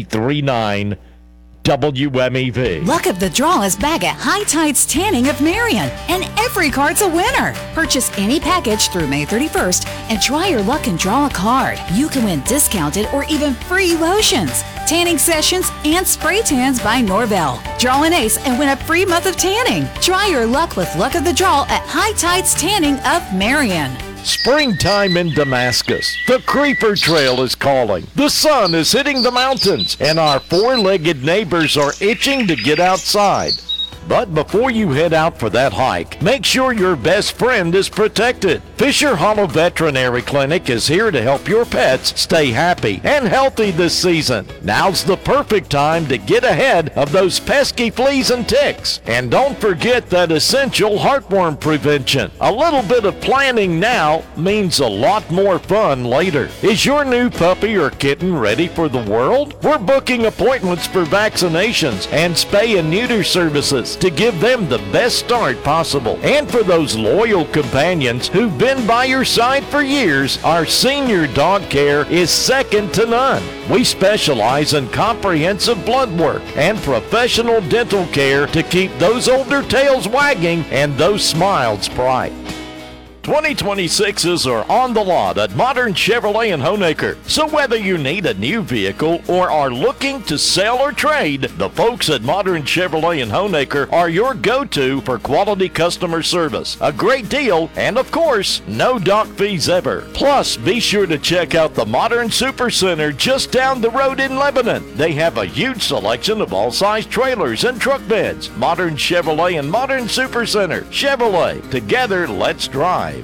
39 WMEV. Luck of the draw is back at High Tides Tanning of Marion, and every card's a winner. Purchase any package through May 31st and try your luck and draw a card. You can win discounted or even free lotions, tanning sessions, and spray tans by Norvell. Draw an ace and win a free month of tanning. Try your luck with Luck of the Draw at High Tides Tanning of Marion. Springtime in Damascus. The Creeper Trail is calling. The sun is hitting the mountains, and our four-legged neighbors are itching to get outside. But before you head out for that hike, make sure your best friend is protected. Fisher Hollow Veterinary Clinic is here to help your pets stay happy and healthy this season. Now's the perfect time to get ahead of those pesky fleas and ticks. And don't forget that essential heartworm prevention. A little bit of planning now means a lot more fun later. Is your new puppy or kitten ready for the world? We're booking appointments for vaccinations and spay and neuter services to give them the best start possible. And for those loyal companions who've been by your side for years, our senior dog care is second to none. We specialize in comprehensive blood work and professional dental care to keep those older tails wagging and those smiles bright. 2026s are on the lot at Modern Chevrolet in Honaker. So whether you need a new vehicle or are looking to sell or trade, the folks at Modern Chevrolet in Honaker are your go-to for quality customer service, a great deal, and of course, no dock fees ever. Plus, be sure to check out the Modern Supercenter just down the road in Lebanon. They have a huge selection of all-size trailers and truck beds. Modern Chevrolet and Modern Supercenter. Chevrolet. Together, let's drive.